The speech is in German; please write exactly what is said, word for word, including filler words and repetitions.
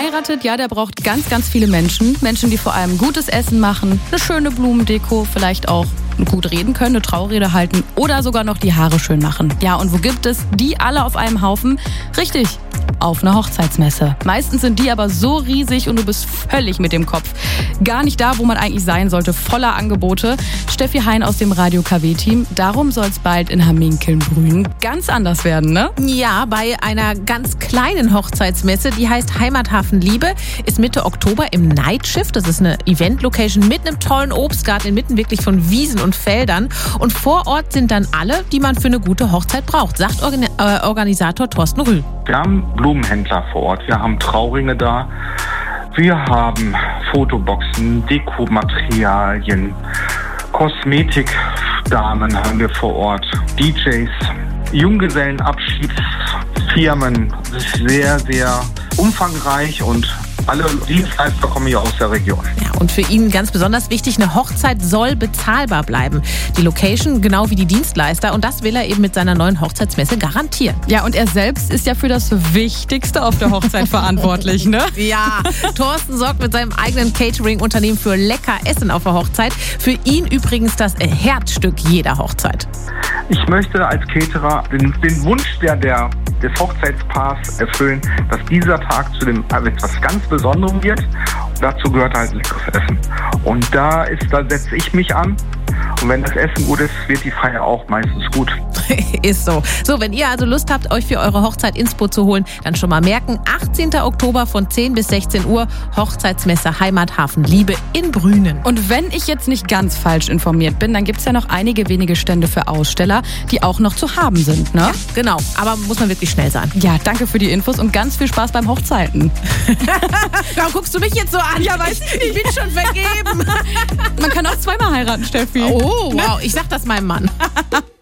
heiratet, ja, der braucht ganz, ganz viele Menschen. Menschen, die vor allem gutes Essen machen, eine schöne Blumendeko, vielleicht auch gut reden können, eine Traurede halten oder sogar noch die Haare schön machen. Ja, und wo gibt es die alle auf einem Haufen? Richtig, auf einer Hochzeitsmesse. Meistens sind die aber so riesig und du bist völlig mit dem Kopf. Gar nicht da, wo man eigentlich sein sollte, voller Angebote. Steffi Hein aus dem Radio K W-Team. Darum soll es bald in Hamminkeln-Brühen ganz anders werden, ne? Ja, bei einer ganz kleinen Hochzeitsmesse, die heißt Heimathafen Liebe, ist Mitte Oktober im Nightshift. Das ist eine Event-Location mit einem tollen Obstgarten inmitten wirklich von Wiesen und Feldern. Und vor Ort sind dann alle, die man für eine gute Hochzeit braucht, sagt Organ- äh, Organisator Thorsten Rühl. Wir haben Blumenhändler vor Ort, wir haben Trauringe da, wir haben Fotoboxen, Dekomaterialien, Kosmetikdamen haben wir vor Ort, D Js, Junggesellenabschiedsfirmen. Das ist sehr, sehr umfangreich und alle Dienstleister kommen hier aus der Region. Ja, und für ihn ganz besonders wichtig, eine Hochzeit soll bezahlbar bleiben. Die Location genau wie die Dienstleister und das will er eben mit seiner neuen Hochzeitsmesse garantieren. Ja, und er selbst ist ja für das Wichtigste auf der Hochzeit verantwortlich, ne? Ja, Thorsten sorgt mit seinem eigenen Catering-Unternehmen für lecker Essen auf der Hochzeit. Für ihn übrigens das Herzstück jeder Hochzeit. Ich möchte als Caterer den, den Wunsch der, der, des Hochzeitspaars erfüllen, dass dieser Tag zu dem etwas ganz Besonderem wird. Und dazu gehört halt leckeres Essen. Und da ist, da setze ich mich an. Und wenn das Essen gut ist, wird die Feier auch meistens gut. Ist so. So, wenn ihr also Lust habt, euch für eure Hochzeit Inspo zu holen, dann schon mal merken, achtzehnten Oktober von zehn bis sechzehn Uhr, Hochzeitsmesse Heimathafen Liebe in Brünen. Und wenn ich jetzt nicht ganz falsch informiert bin, dann gibt es ja noch einige wenige Stände für Aussteller, die auch noch zu haben sind, ne? Ja, genau, aber muss man wirklich schnell sein. Ja, danke für die Infos und ganz viel Spaß beim Hochzeiten. Warum guckst du mich jetzt so an? Ja, weiß ich nicht. Ich bin schon vergeben. Man kann auch zweimal heiraten, Steffi. Oh, wow, ich sag das meinem Mann.